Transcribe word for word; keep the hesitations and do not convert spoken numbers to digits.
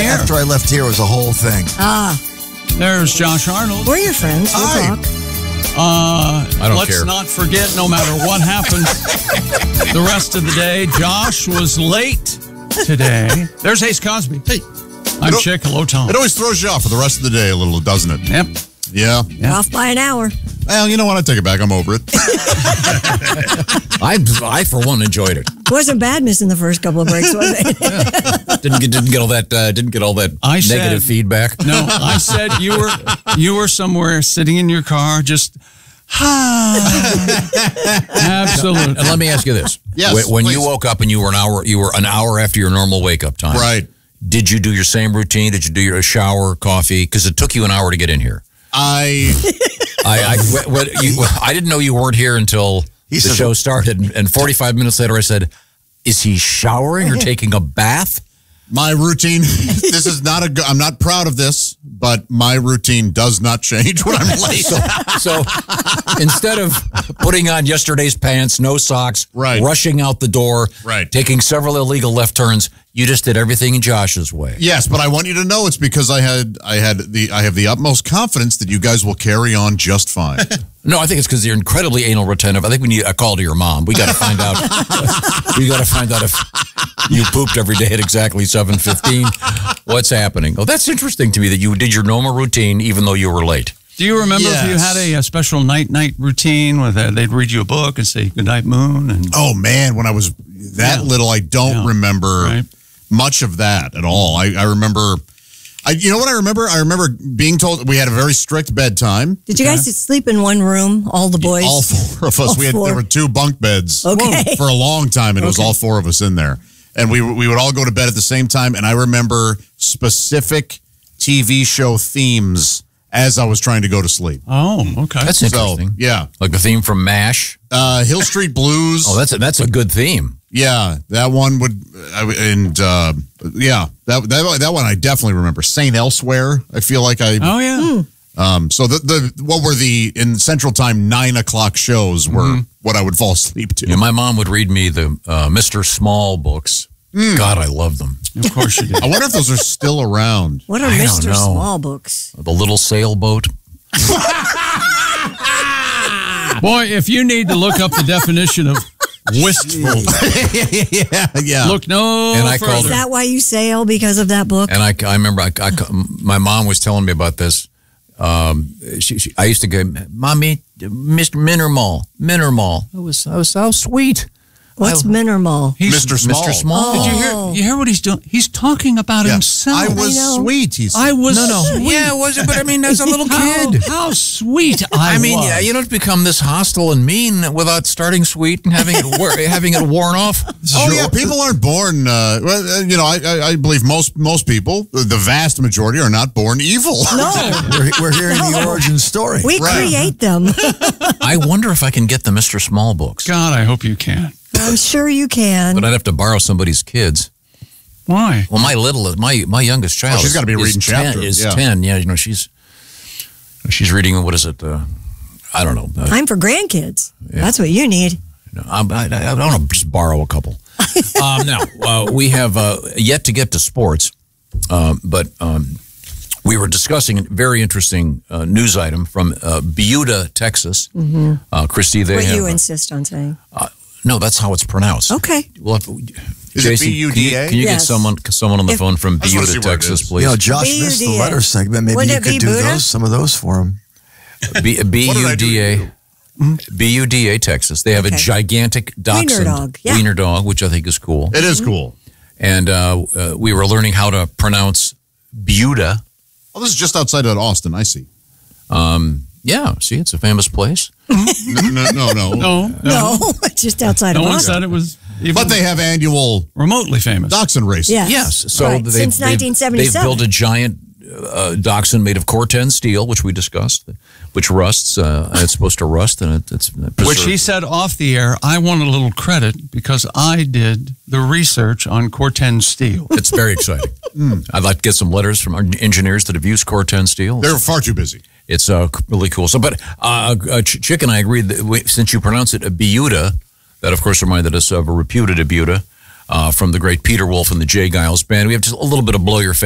here. After I left here, it was a whole thing. Ah. There's Josh Arnold. We're your friends. We'll Hi. talk. Uh, I don't let's care. not forget, no matter what happens the rest of the day, Josh was late today. There's Ace Cosby. Hey. I'm It- Chick. Hello, Tom. It always throws you off for the rest of the day a little, doesn't it? Yep. Yeah. We're off by an hour. Well, you know what? I take it back. I'm over it. I, I for one, enjoyed it. It wasn't bad missing the first couple of breaks, was it? Didn't get didn't get all that uh, didn't get all that I negative said- feedback. No, I said you were you were somewhere sitting in your car just absolutely. And let me ask you this: Yes, when, when you please. woke up and you were an hour you were an hour after your normal wake up time, Right. Did you do your same routine? Did you do your shower, coffee? Because it took you an hour to get in here. I I I, what, what, you, I didn't know you weren't here until He the said- show started, and forty-five minutes later, I said, "Is he showering or taking a bath?" my routine. This is not a. go- I'm not proud of this, but my routine does not change when I'm late. So, so instead of putting on yesterday's pants, no socks, Right. rushing out the door, Right. taking several illegal left turns, you just did everything in Josh's way. Yes, but I want you to know it's because I had I had the I have the utmost confidence that you guys will carry on just fine. No, I think it's because you're incredibly anal retentive. I think we need a call to your mom. We got to find out. we got to find out if you pooped every day at exactly seven fifteen. What's happening? Oh, that's interesting to me that you did your normal routine even though you were late. Do you remember if you Yes. had a, a special night night routine where they- they'd read you a book and say good night moon and Oh man, when I was that Yeah. little, I don't Yeah. remember Right. much of that at all. I, I remember, I you know what I remember? I remember being told we had a very strict bedtime. Did you guys sleep in one room, all the boys? All four of us. All we had four. there were two bunk beds Okay. for a long time, and it was all four of us in there. And we we would all go to bed at the same time. And I remember specific T V show themes as I was trying to go to sleep. oh, okay. That's So interesting. yeah, Like the theme from MASH. uh, Hill Street Blues. Oh, that's a, that's a good theme. Yeah, that one would, I w- and uh, yeah, that that that one I definitely remember. Saint Elsewhere. I feel like I. Oh yeah. Um. So the the what were the in Central Time nine o'clock shows were what I would fall asleep to. Yeah, my mom would read me the uh, Mister Small books. God, I love them. Of course you did. I wonder if those are still around. What are I don't Mister know. Small books? The Little Sailboat. Boy, if you need to look up the definition of wistful, yeah, yeah. look no And I further. called Is her- that why you sail because of that book? And I, I remember I, I, my mom was telling me about this. Um, she, she, I used to go, Mommy, Mister Minermall, Minermall. It was, I was so sweet. What's I- Minermall? He's- Mister Small. Mister Small. Did you hear? You hear what he's doing? He's talking about Yeah. himself. I was I know. sweet. He said. I was No, no. sweet. Yeah, it was, but I mean, as a little How, kid. how sweet I, I mean, was. yeah, you don't become this hostile and mean without starting sweet and having it wor- having it worn off. Oh yeah, people aren't born. Uh, well, uh, you know, I, I I believe most most people, the vast majority, are not born evil. No, We're, we're hearing the origin story. we Right. create them. I wonder if I can get the Mister Small books, God, I hope you can. I'm sure you can. but I'd have to borrow somebody's kids. Why? Well, my little, my my youngest child, Oh, she's is- gotta be is reading ten, chapters, Is yeah. ten? Yeah, you know, she's she's reading. What is it? Uh, I don't know. Uh, Time for grandkids. That's what you need. No, I, I, I don't want to just borrow a couple. um, now, uh, we have uh, yet to get to sports, um, but um, we were discussing a very interesting uh, news item from uh, Buda, Texas. Mm-hmm. Uh, Christy, they What have... you insist on saying. uh, no, that's how it's pronounced. Okay. We'll have to, Is it Jason, B U D A? Can you, can you get Yes. someone someone on the If- phone from I just wanna Buda, see where it Texas, is. please? You know, Josh missed the B U D A. letter segment. Maybe Wouldn't you it could be do Buddha? those, some of those for him. B- B U D A. B U D A, Texas. They have a Okay. gigantic dachshund. dog, yeah. Wiener dog, which I think is cool. It is cool. And uh, uh, we were learning how to pronounce Buda. Oh, this is just outside of Austin. I see. Um, yeah, see, it's a famous place. No, no, no. no. No, no. No, just outside No of one Boston. said it was even But they have annual remotely famous. dachshund races. Yes. Yes. So Right. they've, Since they've- nineteen seventy-seven. They've built a giant uh, dachshund made of Corten steel, which we discussed, which rusts. Uh, and it's supposed to rust, and it, it's preserved. Which he said off the air, I want a little credit because I did the research on Corten steel. It's very exciting. I'd like to get some letters from our engineers that have used Corten steel. They're far too busy. It's uh, really cool. So, but uh, uh, Ch- Chick and I agreed that we, since you pronounce it a Buda, that of course reminded us of a reputed Buda uh, from the great Peter Wolf and the Jay Giles Band. We have just a little bit of blow your face.